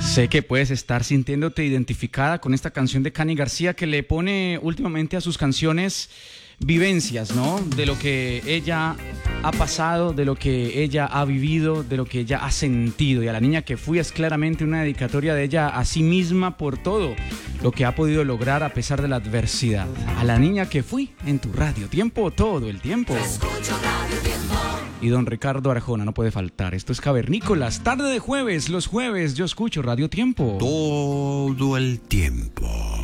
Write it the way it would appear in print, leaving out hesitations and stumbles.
Sé que puedes estar sintiéndote identificada con esta canción de Cani García, que le pone últimamente a sus canciones vivencias, ¿no? De lo que ella ha pasado, de lo que ella ha vivido, de lo que ella ha sentido. Y A la niña que fui es claramente una dedicatoria de ella a sí misma por todo lo que ha podido lograr a pesar de la adversidad. A la niña que fui en tu Radio Tiempo, todo el tiempo. Y don Ricardo Arjona no puede faltar. Esto es Cavernícolas, tarde de jueves. Los jueves yo escucho Radio Tiempo. Todo el tiempo.